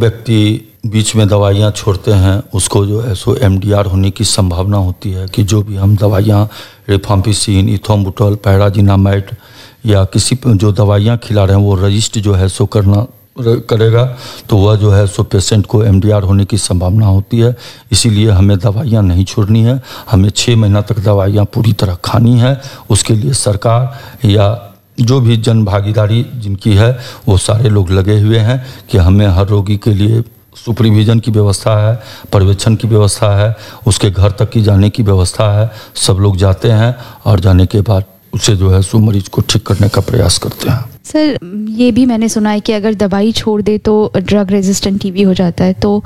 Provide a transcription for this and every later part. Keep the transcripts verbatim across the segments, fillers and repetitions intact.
व्यक्ति बीच में दवाइयाँ छोड़ते हैं उसको जो है सो एम डी आर होने की संभावना होती है कि जो भी हम दवाइयाँ रिफाम्पिसिन, इथोम्बुटॉल, पैराजिनामाइड या किसी जो दवाइयाँ खिला रहे हैं वो रजिस्टर जो है सो करना करेगा तो वह जो है सो पेशेंट को एम डी आर होने की संभावना होती है। इसीलिए हमें दवाइयाँ नहीं छोड़नी है, हमें छः महीना तक दवाइयाँ पूरी तरह खानी है। उसके लिए सरकार या जो भी जन भागीदारी जिनकी है वो सारे लोग लगे हुए हैं कि हमें हर रोगी के लिए सुपरविजन की व्यवस्था है, पर्यवेक्षण की व्यवस्था है, उसके घर तक की जाने की व्यवस्था है। सब लोग जाते हैं और जाने के बाद उसे जो है सो मरीज को ठीक करने का प्रयास करते हैं। सर, ये भी मैंने सुना है कि अगर दवाई छोड़ दे तो ड्रग रेजिस्टेंट टीबी हो जाता है, तो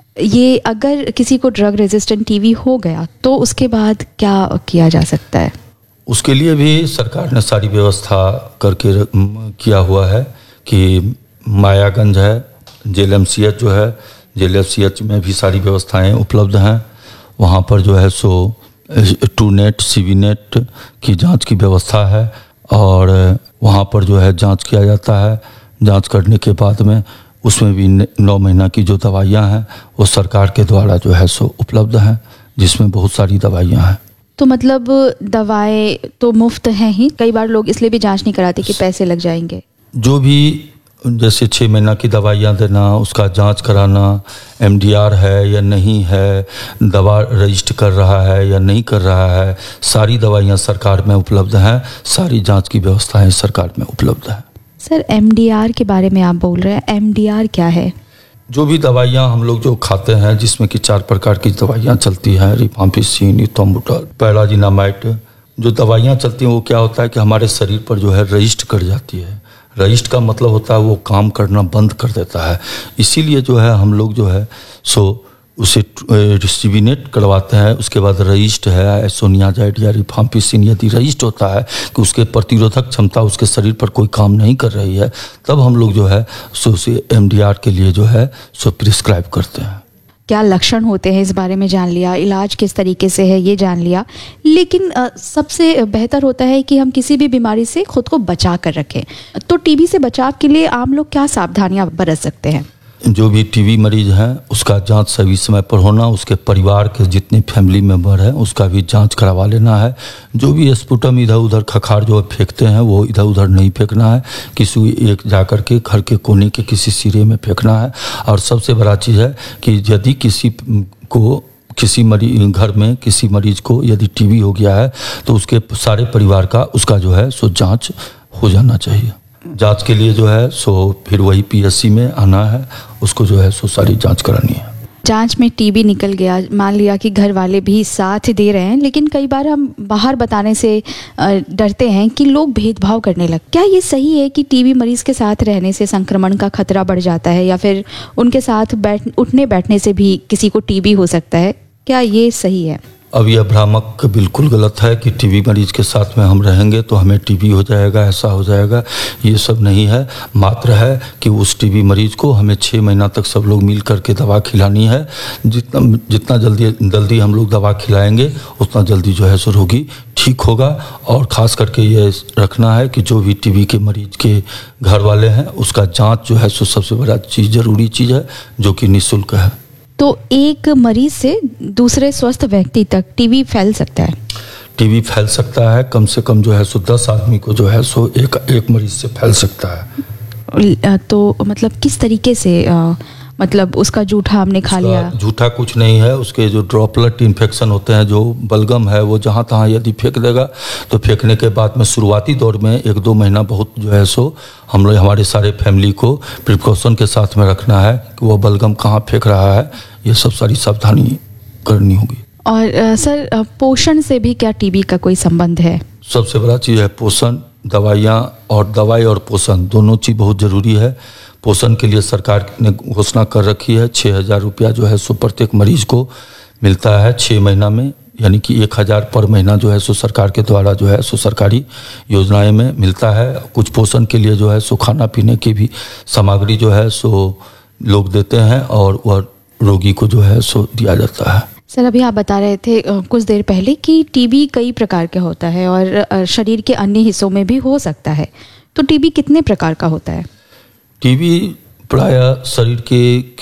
ये अगर किसी को ड्रग रेजिस्टेंट टीबी हो गया तो उसके बाद क्या किया जा सकता है? उसके लिए भी सरकार ने सारी व्यवस्था करके किया हुआ है कि मायागंज है, जेल एम सी एच जो है, जेल एम सी एच में भी सारी व्यवस्थाएं उपलब्ध हैं। वहाँ पर जो है सो to net C V net की जांच की व्यवस्था है और वहाँ पर जो है जांच किया जाता है। जांच करने के बाद में उसमें भी नौ महीना की जो दवाइयाँ हैं वो सरकार के द्वारा जो है सो उपलब्ध हैं, जिसमें बहुत सारी दवाइयाँ हैं। तो मतलब दवाएं तो मुफ्त हैं ही, कई बार लोग इसलिए भी जांच नहीं कराते कि पैसे लग जाएंगे। जो भी जैसे छः महीना की दवाइयाँ देना, उसका जांच कराना, एम डी आर है या नहीं है, दवा रजिस्टर कर रहा है या नहीं कर रहा है, सारी दवाइयाँ सरकार में उपलब्ध हैं, सारी जांच की व्यवस्थाएं सरकार में उपलब्ध हैं। सर, एम डी आर के बारे में आप बोल रहे हैं, एम डी आर क्या है? जो भी दवाइयाँ हम लोग जो खाते हैं जिसमें कि चार प्रकार की दवाइयाँ चलती हैं, रिफाम्पिसिन, इथोम्बुटॉल, पैराजिनामाइड, जो दवाइयाँ चलती हैं वो क्या होता है कि हमारे शरीर पर जो है रजिस्टर कर जाती है। रजिस्टर का मतलब होता है वो काम करना बंद कर देता है। इसीलिए जो है हम लोग जो है सो उसे रिसिविनेट करवाते हैं। उसके बाद रजिस्टर है आइसोनियाजाइड या रिफाम्पिसिन, यदि रजिस्टर होता है कि उसके प्रतिरोधक क्षमता उसके शरीर पर कोई काम नहीं कर रही है, तब हम लोग जो है सो उसे एम डी आर के लिए जो है सो प्रिस्क्राइब करते हैं। क्या लक्षण होते हैं इस बारे में जान लिया, इलाज किस तरीके से है ये जान लिया, लेकिन आ, सबसे बेहतर होता है कि हम किसी भी बीमारी से खुद को बचा कर रखें। तो टीबी से बचाव के लिए आम लोग क्या सावधानियां बरत सकते हैं? जो भी टीबी मरीज है उसका जांच सही समय पर होना, उसके परिवार के जितने फैमिली मेम्बर हैं उसका भी जांच करवा लेना है। जो भी स्पुटम इधर उधर खखार जो फेंकते हैं वो इधर उधर नहीं फेंकना है, किसी एक जाकर के घर के कोने के किसी सिरे में फेंकना है। और सबसे बड़ा चीज़ है कि यदि किसी को किसी मरीज घर में किसी मरीज को यदि टीबी हो गया है तो उसके सारे परिवार का उसका जो है सो जाँच हो जाना चाहिए। जांच के लिए जो है सो फिर वही पी एस सी में आना है, उसको जो है सो सारी जांच करानी है। जांच में टीबी निकल गया, मान लिया कि घर वाले भी साथ दे रहे हैं, लेकिन कई बार हम बाहर बताने से डरते हैं कि लोग भेदभाव करने लग। क्या ये सही है कि टीबी मरीज के साथ रहने से संक्रमण का खतरा बढ़ जाता है, या फिर उनके साथ बैठ उठने बैठने से भी किसी को टीबी हो सकता है? क्या ये सही है? अब यह भ्रामक बिल्कुल गलत है कि टीबी मरीज के साथ में हम रहेंगे तो हमें टीबी हो जाएगा, ऐसा हो जाएगा। ये सब नहीं है। मात्र है कि उस टीबी मरीज को हमें छः महीना तक सब लोग मिल करके दवा खिलानी है। जितना जितना जल्दी जल्दी हम लोग दवा खिलाएंगे उतना जल्दी जो है सो रोगी ठीक होगा। और ख़ास करके ये रखना है कि जो भी टीबी के मरीज के घर वाले हैं उसका जाँच जो है सो सबसे बड़ा चीज़ ज़रूरी चीज़ है, जो कि निःशुल्क है। तो एक मरीज से दूसरे स्वस्थ व्यक्ति तक टीबी फैल सकता है? टीबी फैल सकता है, कम से कम जो है सो दस आदमी को जो है सो एक एक मरीज से फैल सकता है। तो मतलब किस तरीके से आ, मतलब उसका जूठा हमने खा लिया? जूठा कुछ नहीं है, उसके जो ड्रॉपलेट इन्फेक्शन होते हैं, जो बलगम है वो जहाँ तहाँ यदि फेंक देगा तो फेंकने के बाद में शुरुआती दौर में एक दो महीना बहुत जो है सो हम लोग हमारे सारे फैमिली को प्रिकॉशन के साथ में रखना है कि वो बलगम कहाँ फेंक रहा है, ये सब सारी सावधानी करनी होगी। और आ, सर आ, पोषण से भी क्या टीबी का कोई संबंध है? सबसे बड़ा चीज़ है पोषण। दवाइयाँ और दवाई और पोषण दोनों चीज़ बहुत ज़रूरी है। पोषण के लिए सरकार ने घोषणा कर रखी है, छः हज़ार रुपया जो है सो प्रत्येक मरीज को मिलता है छः महीना में, यानी कि एक हज़ार पर महीना जो है सो सरकार के द्वारा जो है सो सरकारी योजनाएं में मिलता है। कुछ पोषण के लिए जो है सो खाना पीने की भी सामग्री जो है सो लोग देते हैं और वह रोगी को जो है सो दिया जाता है। सर, अभी आप बता रहे थे कुछ देर पहले कि टीबी कई प्रकार का होता है और शरीर के अन्य हिस्सों में भी हो सकता है, तो टीबी कितने प्रकार का होता है? टीबी प्रायः शरीर के